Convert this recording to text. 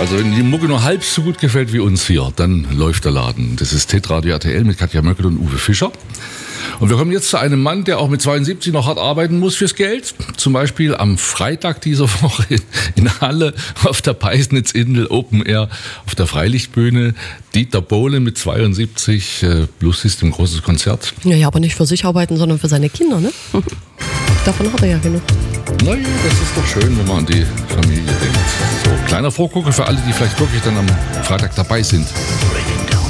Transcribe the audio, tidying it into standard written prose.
Also wenn die Mucke nur halb so gut gefällt wie uns hier, dann läuft der Laden. Das ist Hitradio RTL mit Katja Möckel und Uwe Fischer. Und wir kommen jetzt zu einem Mann, der auch mit 72 noch hart arbeiten muss fürs Geld. Zum Beispiel am Freitag dieser Woche in Halle auf der Peisnitz-Insel Open Air auf der Freilichtbühne. Dieter Bohlen mit 72, Blues ist ein großes Konzert. Ja, aber nicht für sich arbeiten, sondern für seine Kinder, ne? Davon hat er ja genug. Naja, das ist doch schön, wenn man an die Familie denkt. So, kleiner Vorgucker für alle, die vielleicht wirklich dann am Freitag dabei sind.